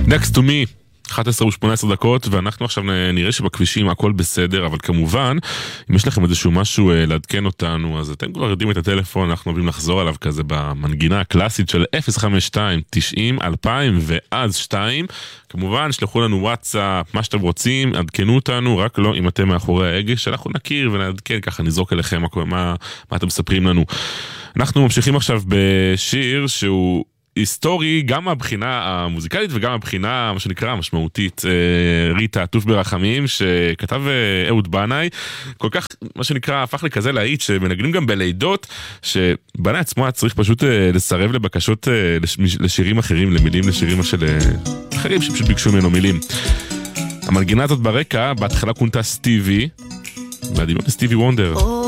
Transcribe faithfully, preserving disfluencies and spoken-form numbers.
Next to me, אחת עשרה ושמונה עשרה דקות, ואנחנו עכשיו נראה שבכבישים הכל בסדר, אבל כמובן, אם יש לכם איזשהו משהו לעדכן אותנו, אז אתם כבר יודעים את הטלפון, אנחנו אוהבים לחזור עליו כזה במנגינה הקלאסית של אפס חמש שתיים תשעים אלפיים ואז שתיים. כמובן, שלחו לנו וואטסאפ, מה שאתם רוצים, עדכנו אותנו, רק לא אם אתם מאחורי ההגה, שאנחנו נכיר ונעדכן, ככה נזרוק אליכם מה, מה, מה אתם מספרים לנו. אנחנו ממשיכים עכשיו בשיר שהוא היסטורי, גם מהבחינה המוזיקלית וגם מהבחינה, מה שנקרא, המשמעותית. ריטה, עטוף ברחמים, שכתב אהוד בנאי, כל כך, מה שנקרא, הפך לכזה להיט, שמנגנים גם בלידות, שבנאי עצמו היה צריך פשוט לסרב לבקשות לשירים אחרים, למילים לשירים של אחרים שפשוט ביקשו ממנו מילים. המנגינה הזאת ברקע, בהתחלה כונתה סטיבי, והדינות לסטיבי וונדר.